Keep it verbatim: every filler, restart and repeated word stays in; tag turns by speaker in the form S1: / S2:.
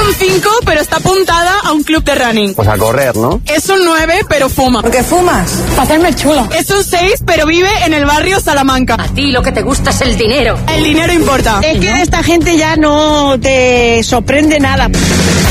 S1: un cinco, pero está apuntada a un club de running.
S2: Pues a correr, ¿no?
S1: Es un nueve, pero fuma.
S3: ¿Por qué fumas?
S1: Para hacerme el chulo. Es un seis, pero vive en el barrio Salamanca.
S4: A ti lo que te gusta es el dinero.
S1: El dinero importa.
S3: Es que esta gente ya no te sorprende nada.